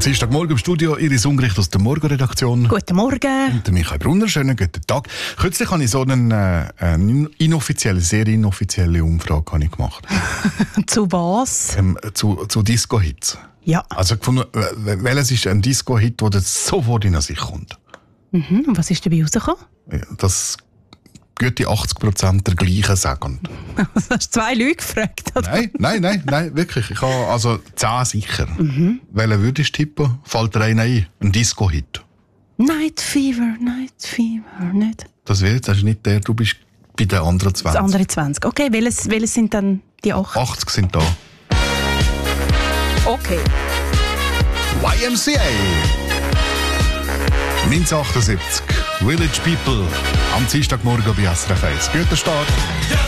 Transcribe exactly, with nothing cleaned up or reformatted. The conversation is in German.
Dienstagmorgen im Studio, Iris Ungericht aus der Morgenredaktion. Guten Morgen. Und der Michael Brunner, schönen guten Tag. Kürzlich habe ich so eine, äh, eine inoffizielle, sehr inoffizielle Umfrage habe ich gemacht. Zu was? Ähm, zu, zu Disco-Hits. Ja. Also gefunden, äh, welches ist ein Disco-Hit, der sofort in sich kommt? Mhm. Und was ist dabei rausgekommen? Ja, das gute achtzig Prozent der gleichen sagen. Hast du zwei Leute gefragt? Oder? Nein, nein, nein, nein, wirklich. Ich habe also zehn sicher. Mhm. Welchen würdest du tippen? Fällt dir einer ein? Ein Disco-Hit? Night Fever, Night Fever, nicht? Das wäre jetzt nicht der, du bist bei den anderen zwanzig. Das andere zwanzig. Okay, welches, welches sind dann die acht? achtzig sind da. Okay. Y M C A neunzehnhundertachtundsiebzig. Village People am Dienstagmorgen bei S R F eins. Guter Start.